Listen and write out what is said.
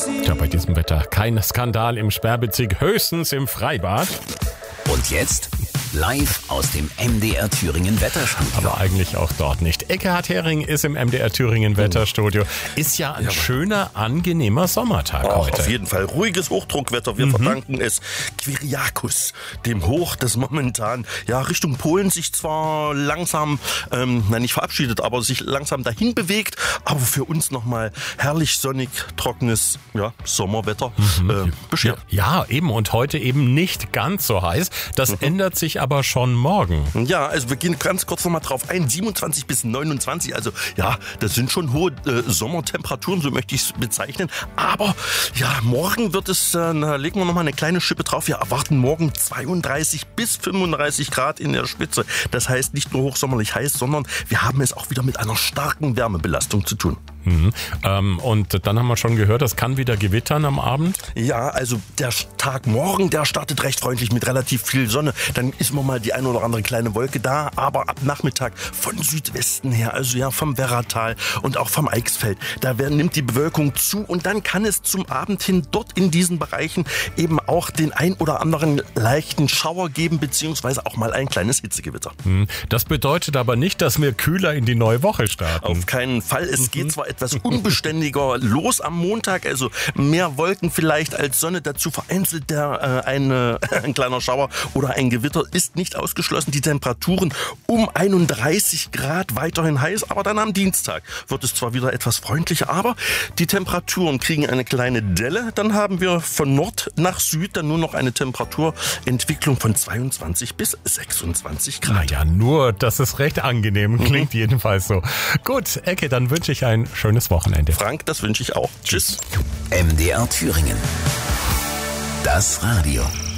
Tja, bei diesem Wetter kein Skandal im Sperrbezirk, höchstens im Freibad. Und jetzt live aus dem MDR Thüringen Wetterstudio. Aber eigentlich auch dort nicht. Eckhard Hering ist im MDR Thüringen Wetterstudio. Ist ja ein schöner, angenehmer Sommertag heute. Auf jeden Fall ruhiges Hochdruckwetter. Wir verdanken es Kyriakos, dem Hoch, das momentan Richtung Polen sich zwar langsam, nicht verabschiedet, aber sich langsam dahin bewegt, aber für uns nochmal herrlich sonnig, trockenes Sommerwetter beschert. Ja, eben. Und heute eben nicht ganz so heiß. Das ändert sich aber schon morgen. Ja, also wir gehen ganz kurz nochmal drauf ein. 27 bis 29, also das sind schon hohe Sommertemperaturen, so möchte ich es bezeichnen. Aber morgen wird es, da legen wir nochmal eine kleine Schippe drauf. Wir erwarten morgen 32 bis 35 Grad in der Spitze. Das heißt nicht nur hochsommerlich heiß, sondern wir haben es auch wieder mit einer starken Wärmebelastung zu tun. Und dann haben wir schon gehört, das kann wieder gewittern am Abend. Ja, also der Tag morgen, der startet recht freundlich mit relativ viel Sonne. Dann ist mal die eine oder andere kleine Wolke da, aber ab Nachmittag von Südwesten her, also vom Werratal und auch vom Eichsfeld, da nimmt die Bewölkung zu und dann kann es zum Abend hin dort in diesen Bereichen eben auch den ein oder anderen leichten Schauer geben, beziehungsweise auch mal ein kleines Hitzegewitter. Das bedeutet aber nicht, dass wir kühler in die neue Woche starten. Auf keinen Fall. Es geht zwar etwas unbeständiger los am Montag, also mehr Wolken vielleicht als Sonne, dazu vereinzelt ein kleiner Schauer oder ein Gewitter ist nicht ausgeschlossen. Die Temperaturen um 31 Grad, weiterhin heiß, aber dann am Dienstag wird es zwar wieder etwas freundlicher, aber die Temperaturen kriegen eine kleine Delle. Dann haben wir von Nord nach Süd dann nur noch eine Temperaturentwicklung von 22 bis 26 Grad. Naja, nur, das ist recht angenehm, klingt jedenfalls so. Gut, Ecke, dann wünsche ich ein schönes Wochenende. Frank, das wünsche ich auch. Tschüss. MDR Thüringen. Das Radio.